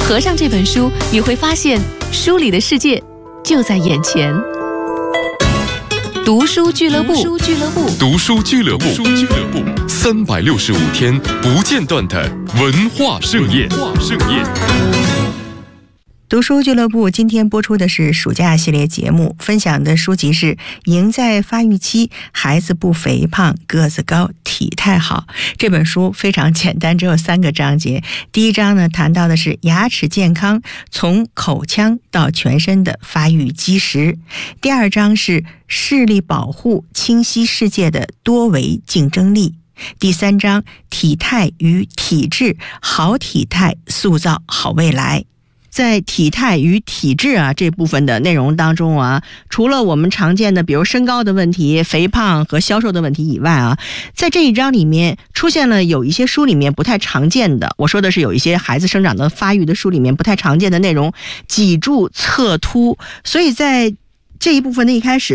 合上这本书，你会发现书里的世界就在眼前。读书俱乐部 ，365天不间断的文化盛宴。 读书俱乐部今天播出的是暑假系列节目，分享的书籍是《赢在发育期，孩子不肥胖，个子高，体态好》。这本书非常简单，只有3个章节。第一章呢，谈到的是牙齿健康，从口腔到全身的发育基石。第二章是视力保护，清晰世界的多维竞争力。第3章体态与体质，好体态塑造好未来。在体态与体质这部分的内容当中除了我们常见的比如身高的问题、肥胖和消瘦的问题以外在这一章里面出现了有一些书里面不太常见的，我说的是有一些孩子生长的发育的书里面不太常见的内容，脊柱侧凸。所以在这一部分的一开始